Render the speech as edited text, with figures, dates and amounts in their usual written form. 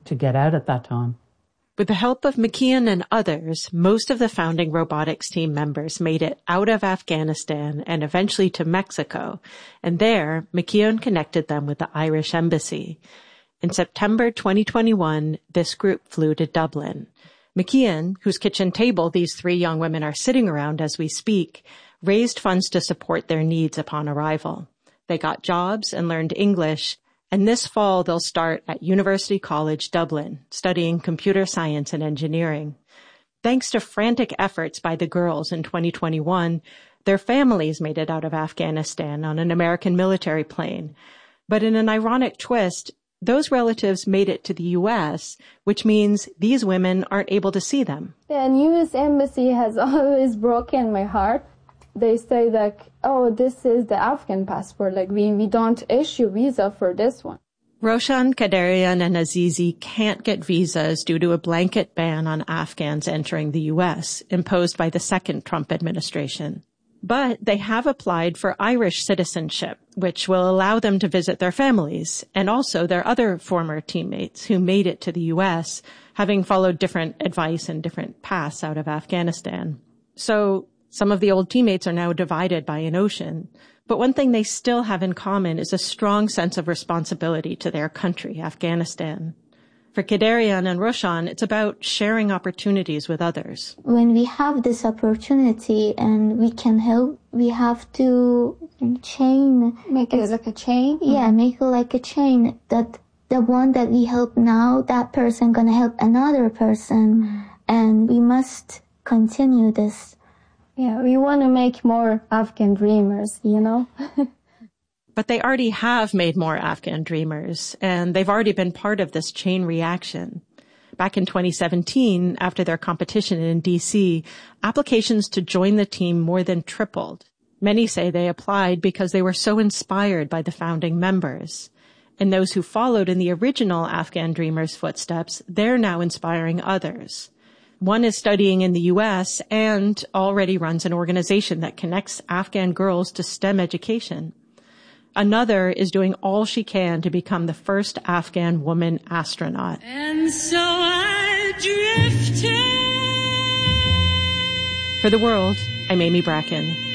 to get out at that time. With the help of McKeon and others, most of the founding robotics team members made it out of Afghanistan and eventually to Mexico. And there, McKeon connected them with the Irish embassy. In September 2021, this group flew to Dublin. McKeon, whose kitchen table these 3 young women are sitting around as we speak, raised funds to support their needs upon arrival. They got jobs and learned English, and this fall they'll start at University College Dublin, studying computer science and engineering. Thanks to frantic efforts by the girls in 2021, their families made it out of Afghanistan on an American military plane. But in an ironic twist, those relatives made it to the U.S., which means these women aren't able to see them. The U.S. Embassy has always broken my heart. They say that, oh, this is the Afghan passport. Like, we don't issue visa for this one. Roshan, Kadarian, and Azizi can't get visas due to a blanket ban on Afghans entering the U.S., imposed by the second Trump administration. But they have applied for Irish citizenship, which will allow them to visit their families and also their other former teammates who made it to the U.S., having followed different advice and different paths out of Afghanistan. So some of the old teammates are now divided by an ocean. But one thing they still have in common is a strong sense of responsibility to their country, Afghanistan. For Kadarian and Roshan, it's about sharing opportunities with others. When we have this opportunity and we can help, we have to Make it like a chain? Yeah, make it like a chain. That the one that we help now, that person gonna help another person. And we must continue this. Yeah, we want to make more Afghan dreamers, you know? But they already have made more Afghan dreamers, and they've already been part of this chain reaction. Back in 2017, after their competition in D.C., applications to join the team more than tripled. Many say they applied because they were so inspired by the founding members. And those who followed in the original Afghan dreamers' footsteps, they're now inspiring others. One is studying in the U.S. and already runs an organization that connects Afghan girls to STEM education. Another is doing all she can to become the first Afghan woman astronaut. And so I drifted. For The World, I'm Amy Bracken.